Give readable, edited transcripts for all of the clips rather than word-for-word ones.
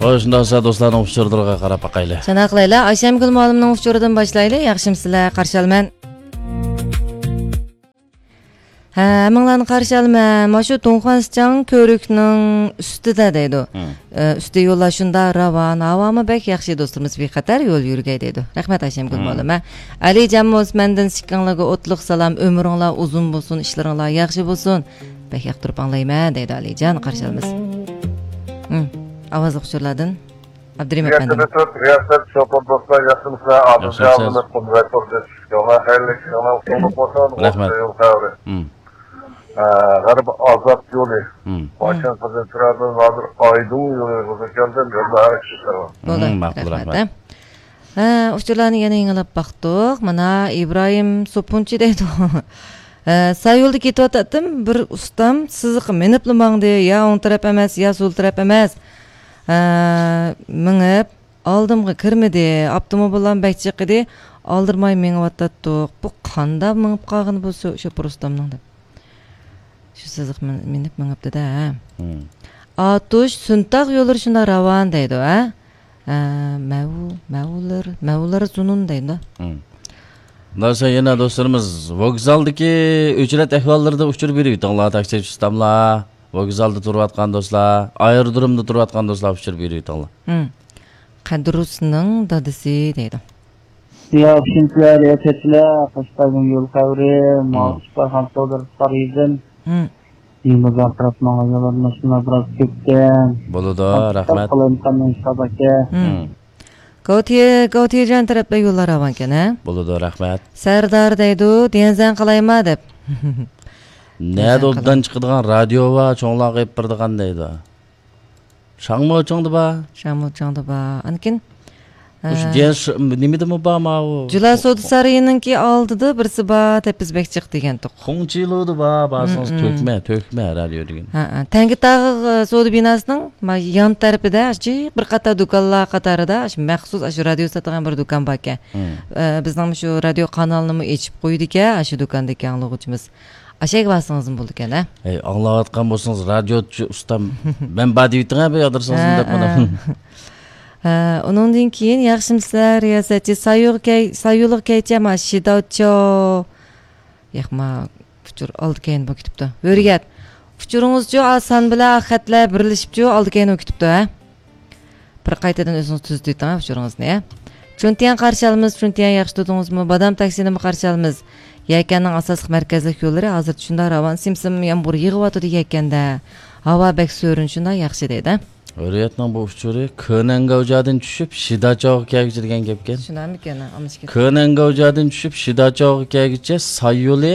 Hoşunda olsa dostlarning uchurlarga qarab baqayli. Shana qilaylar. Ayşemgül muallimning uchuridan boshlaylik. Yaxshimsizlar? Qarshi olman. Minglarni qarshi olman. Mana To'nxonsjan ko'rikning ustida deydi. Usti yo'llashunda ravon, havomi bek yaxshi do'stimiz bexatar yo'l yurgay deydi. Rahmat Ayşemgül muallima. Alijon Osmandan sikkanglarga o'tliq salom, umringlar uzun bo'lsin, ishlaringlar yaxshi bo'lsin. Bek yoqtirib anglayman deydi Alijon, qarshi olamiz. Avaz uçurladın. Abdurrahim efendim. Riyasat şopon dostlar yaxshimizlar. Adil javobini qudrat ko'rsiz. Yo'la xayrlik, yo'la uzoq bo'lsin. Rahmat. G'arib Azab yo'li. Boshdan qizil turadi, hozir Oydin yo'li bo'lgandan yo'lda harakatlar bor. Bo'ldi. Rahmat. Uçurlarni yana yanglab baqdiq. Mana İbrahim Sopunchi deydi. Sayolda ketyaptim. Bir ustam sizni miniblimang de, ya o'ng taraf emas, ya so'l taraf emas. Mingib oldimga kirmidi, avtomobildan bekchiqidi, oldirmay mengiyotdik. Bu qanday mingib qolgan bo'lsa, o'sha prostamning deb. Shu siziq mingibdi-da. Atush suntaq yo'llar shunda ravon deydi, ha? Mavlar sunun deydi. Narsa yana do'stlarimiz vokzaldagi ücret ahvollarida uchirib berayotganlar, taksi ustamlar. Vokzalda turayotgan do'stlar, aerodromda turayotgan do'stlar uchirib berayotganlar. Qadrusning dadisi deydi. Yaxshimlar, yaxshilar, qashqadan yo'l qavri, ma'lumotlar ham sodir qarizim. Yimazan tarafdan yo'llar mashina biroz ketgan. Bo'ladi, rahmat. Qilingan shabaka. Gautiyejan tarafda yo'llar ravon ekan, ha? Bo'ladi, rahmat. Sardar deydi, denzan qilayma deb. Nerede oddan çıkıdığan radyo var, çoğunluğa kayıp birdiğen deydi. Şangmı uçandı ba? Şangmı uçandı ba. Ankin? Nemedi mi ba ma o? Jula Sodu Sarayı'nınki aldıdı, birisi ba tepizbek çıktı gen tok. Hongçiliydi ba, basınız tökme radyo degen. Tengi tağı Sodu binasının yan tarafıda, bir qatar dukanlar qatarıda, məxsus şu radyo satılan bir dukan ba ki. Bizden şu radyo kanalını içip koydu ki, şu dukandaki anlıqıcımız. Aşağı basınızın bulduk ya, ne? Anlavatkan bolsanız radyocu ustam, ben badi bitin abi yadırsanız da bana. Onundan keyin yaxshimsizlar, riyosatchi sayyohlik kaychama shidotcho. Yaxma fuchur oldi keyin bu ketibdi. O'rgat. Fuchuringizcho asan bilan xatlar birlashibcho oldi keyin ketibdi, ha? Bir qaytadan o'zingiz tuzayting, ha, fuchuringizni, ha? Chuntiyan qarshi olamiz, chuntiyan yaxshi tutdingizmi? Badam taksini qarshi olamiz. Yakanning asosiy markazlik yo'llari hozir shunda ravon simsim yomg'ir yig'yapti ekanda. Havo bek so'rin shunda yaxshi deydi. O'riyatning bu uchuri Konangavjadan tushib Shidachoqqa kelgan gapgan. Shunami ekan, amishga. Konangavjadan tushib Shidachoqqa kelguncha Sayyo'li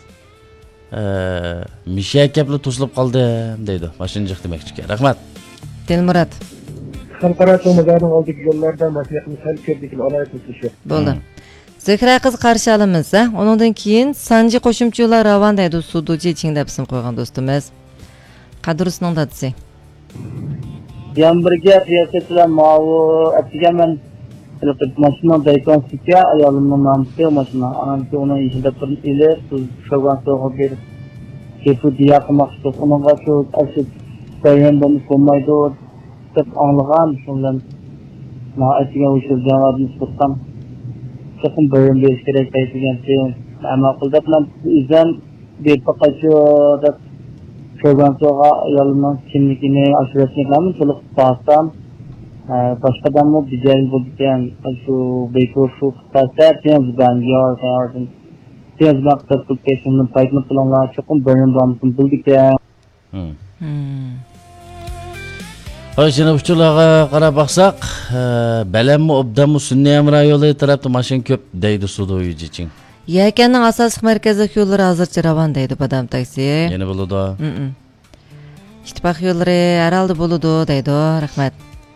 Mishakapli to'silib qoldim deydi. Mashinjiq demoqchi. Rahmat. Dilmurod. Xalqaro to'g'rilarning oldiki yo'llardan masiyatni sal kirdik, alaykum tushib. Bo'ldi. Zehra qiz qarshi olamiz, ha? Ondan keyin Sanji qo'shimchalar ravon deydi Suduchi ichingda bism qo'ygan do'stimiz. Qadrusning dadisi. Yambirga riyosatchilar mavu atigaman mashina daykon sikya ayolimning namisi mashina anamki uni ishida turib ile sho'gan so'g'ib berib kefu diya qilmoqchi unga shu ashib tayyorlanib bo'lmaydi deb anglagan shundan ma atiga o'sha javobni so'rasam Sakın bölüm bir işlere kayıtlayacağım. Ama okulda falan izlen bir pakacı da çoğun sonra yolundan kimlikini aşuresini yapmam. Çoluk bağırsam başkadan mı güzel bulurken şu beykur şu kıtaslar tiyaz ben yağardım. Tiyaz bakta Türkiye'nin paylaşımı olanlar çoğun bölüm bağımsın bulurken. Şimdi uçurlarga qarab baqsaq, balammi obdammi sunniy amra yo'li tarafda mashin ko'p deydi Sudoviy için. Yakanning asosiy markazlik yo'llari hozircha ravon deydi Badam taksi. Yana bo'ladi. İttifoq yo'llari aralda bo'ladi deydi. Rahmat.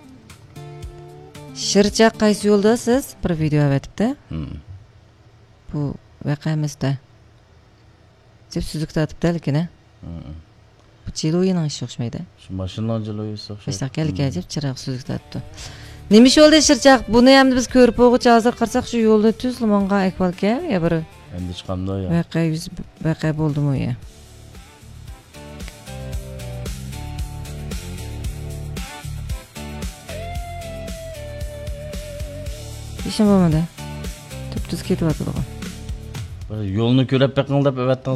Shirchaq qaysi yo'lda siz? Bir video aytibdi. Bu vaqamizda. Deb suzuk tatibdi lekin. Bu chiloyining ishi o'xshamaydi. Shu mashinaning chiloyi o'xshaydi. Ishlar kelgajib chiroq suzuk tatibdi. Nima yo'lda Shirchaq? Buni ham biz ko'rib o'g'ich hozir qarsak shu yo'lda Tuzlimonga akvalga ya bir. Endi chiqamda ya. Vaqa bo'ldimi ya? ishim bo'lmadi. Tüp-tüz ketyapti. Yo'lni ko'rib beqingdab